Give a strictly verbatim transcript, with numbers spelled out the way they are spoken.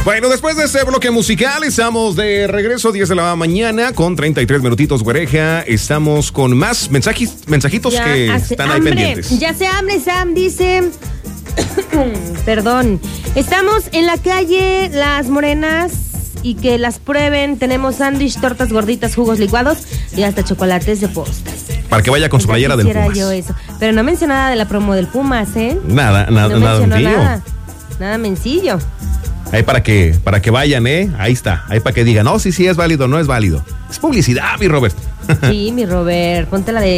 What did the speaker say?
Bueno, después de este bloque musical, estamos de regreso, diez de la mañana, con treinta y tres minutitos, güereja. Estamos con más mensajes, mensajitos ya que están ahí hambre. pendientes. Ya se hambre, Sam, dice... Perdón. Estamos en la calle Las Morenas y que las prueben. Tenemos sándwich, tortas gorditas, jugos licuados y hasta chocolates de postres. Para que vaya con su playera del Pumas. Yo eso. Pero no mencionó nada de la promo del Pumas, ¿eh? Nada, nada, no nada, mencionó tío. nada. Nada mencillo. Ahí para que, para que vayan, ¿eh? Ahí está. Ahí para que digan, no, sí, sí, es válido, no es válido. Es publicidad, mi Robert. Sí, mi Robert. Ponte la de